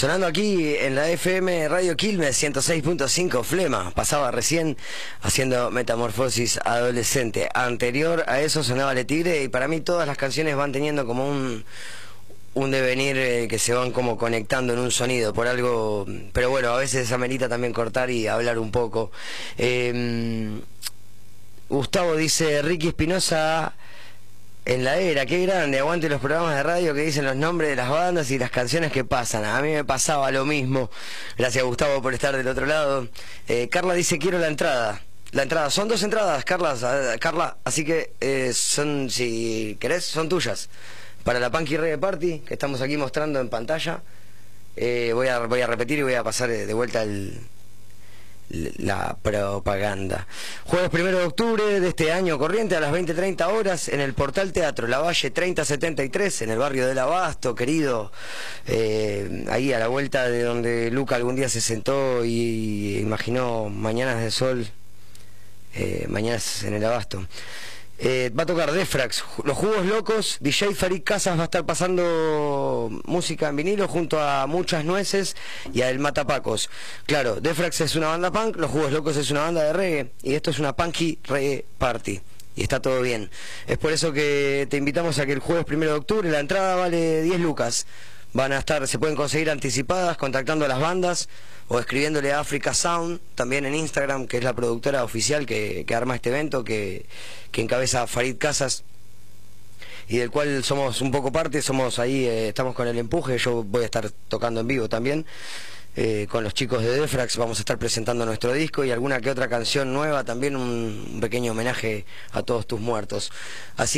Sonando aquí en la FM Radio Quilmes 106.5 Flema. Pasaba recién haciendo Metamorfosis Adolescente. Anterior a eso sonaba Le Tigre, y para mí todas las canciones van teniendo como un devenir que se van como conectando en un sonido por algo, pero bueno, a veces amerita también cortar y hablar un poco. Gustavo dice: Ricky Espinosa en la era, qué grande, aguante los programas de radio que dicen los nombres de las bandas y las canciones que pasan. A mí me pasaba lo mismo. Gracias, Gustavo, por estar del otro lado. Carla dice: quiero la entrada. La entrada, son 2 entradas, Carla, así que son, si querés, son tuyas. Para la Punky Reggae Party, que estamos aquí mostrando en pantalla. Voy a repetir y voy a pasar de vuelta la propaganda. Jueves 1 de octubre de este año corriente a las 20:30 horas en el Portal Teatro Lavalle 3073, en el barrio del Abasto, querido, ahí a la vuelta de donde Luca algún día se sentó y imaginó Mañanas de Sol, mañanas en el Abasto. Va a tocar Defrax, Los Jugos Locos, DJ Farid Casas va a estar pasando música en vinilo junto a Muchas Nueces y a El Matapacos. Claro, Defrax es una banda punk, Los Jugos Locos es una banda de reggae, y esto es una Punky Reggae Party. Y está todo bien. Es por eso que te invitamos a que el jueves 1 de octubre, la entrada vale 10 lucas. Van a estar, se pueden conseguir anticipadas contactando a las bandas o escribiéndole a Africa Sound, también en Instagram, que es la productora oficial que arma este evento, que encabeza Farid Casas y del cual somos un poco parte. Somos ahí, estamos con el empuje. Yo voy a estar tocando en vivo también, con los chicos de Defrax. Vamos a estar presentando nuestro disco y alguna que otra canción nueva, también un pequeño homenaje a todos tus muertos. Así